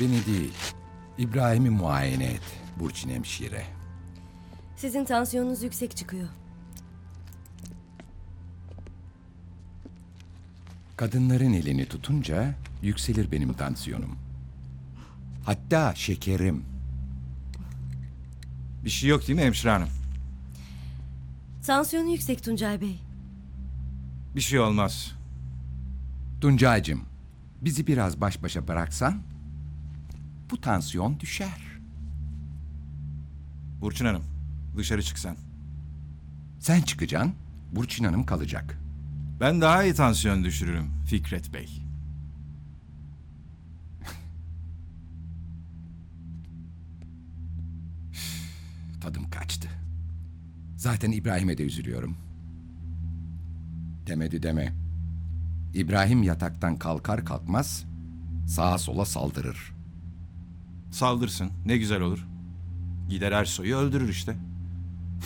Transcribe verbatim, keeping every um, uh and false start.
Beni değil, İbrahim'i muayene et Burçin hemşire. Sizin tansiyonunuz yüksek çıkıyor. Kadınların elini tutunca yükselir benim tansiyonum. Hatta şekerim. Bir şey yok değil mi hemşire hanım? Tansiyonu yüksek Tuncay Bey. Bir şey olmaz. Tuncay'cığım, bizi biraz baş başa bıraksan bu tansiyon düşer. Burçin Hanım, dışarı çıksan. Sen çıkacaksın, Burçin Hanım kalacak. Ben daha iyi tansiyon düşürürüm Fikret Bey. Tadım kaçtı. Zaten İbrahim'e de üzülüyorum. Demedi deme. İbrahim yataktan kalkar kalkmaz sağa sola saldırır. Saldırsın, ne güzel olur. Gider Ersoy'u öldürür işte.